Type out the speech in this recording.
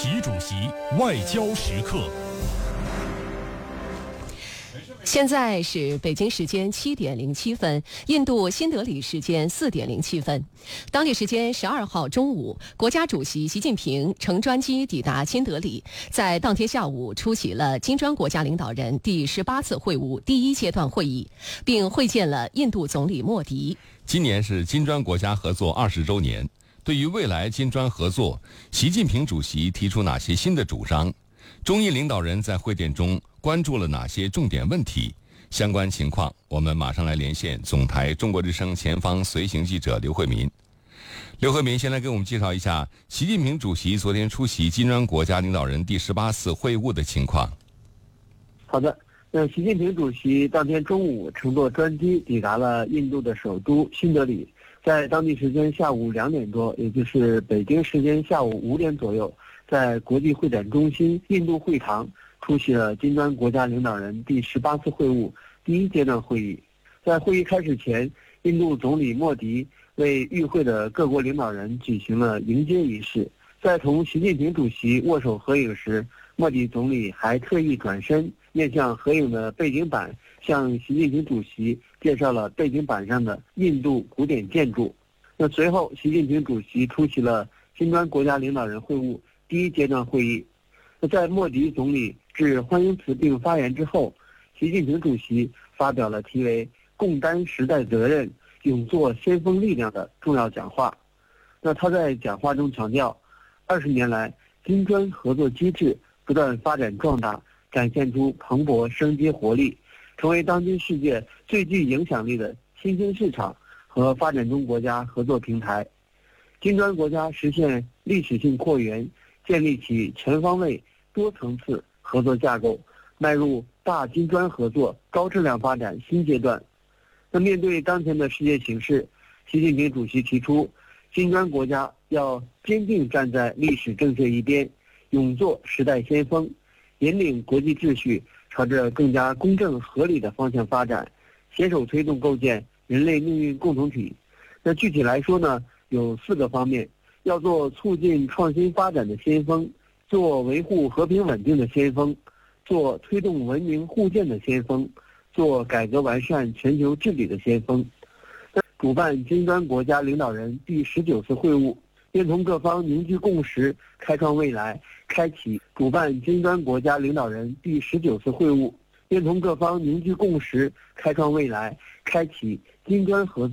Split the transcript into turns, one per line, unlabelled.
习主席外交时刻。
现在是北京时间7点07分，印度新德里时间4点07分，当地时间12号中午，国家主席习近平乘专机抵达新德里，在当天下午出席了金砖国家领导人第18次会晤第1阶段会议，并会见了印度总理莫迪。
今年是金砖国家合作20周年，对于未来金砖合作，习近平主席提出哪些新的主张？中印领导人在会见中关注了哪些重点问题？相关情况，我们马上来连线总台中国之声前方随行记者刘慧民。刘慧民先来给我们介绍一下习近平主席昨天出席金砖国家领导人第18次会晤的情况。
好的，习近平主席当天中午乘坐专机抵达了印度的首都新德里，在当地时间下午2点多，也就是北京时间下午5点左右，在国际会展中心印度会堂出席了金砖国家领导人第18次会晤第1阶段会议。在会议开始前，印度总理莫迪为与会的各国领导人举行了迎接仪式。在同习近平主席握手合影时，莫迪总理还特意转身面向合影的背景板，向习近平主席介绍了背景板上的印度古典建筑。随后，习近平主席出席了金砖国家领导人会晤第1阶段会议。在莫迪总理致欢迎词并发言之后，习近平主席发表了题为“共担时代责任，勇做先锋力量”的重要讲话。他在讲话中强调，20年来，金砖合作机制不断发展壮大，展现出蓬勃生机活力，成为当今世界最具影响力的新兴市场和发展中国家合作平台。金砖国家实现历史性扩员，建立起全方位、多层次合作架构，迈入大金砖合作高质量发展新阶段。面对当前的世界形势，习近平主席提出，金砖国家要坚定站在历史正确一边，勇做时代先锋，引领国际秩序朝着更加公正合理的方向发展，携手推动构建人类命运共同体。具体来说呢，有4个方面：要做促进创新发展的先锋，做维护和平稳定的先锋，做推动文明互鉴的先锋，做改革完善全球治理的先锋。主办金砖国家领导人第19次会晤，愿同各方凝聚共识，开创未来，开启主办金砖国家领导人第19次会晤，愿同各方凝聚共识，开创未来，开启金砖合作